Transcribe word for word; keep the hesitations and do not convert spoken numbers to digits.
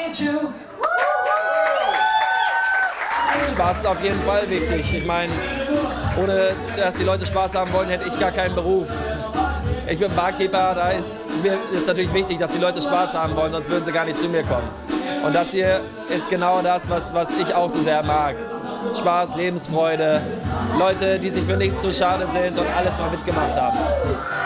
Spaß ist auf jeden Fall wichtig. Ich meine, ohne dass die Leute Spaß haben wollen, hätte ich gar keinen Beruf. Ich bin Barkeeper, da ist es natürlich wichtig, dass die Leute Spaß haben wollen, sonst würden sie gar nicht zu mir kommen. Und das hier ist genau das, was, was ich auch so sehr mag. Spaß, Lebensfreude, Leute, die sich für nichts zu schade sind und alles mal mitgemacht haben.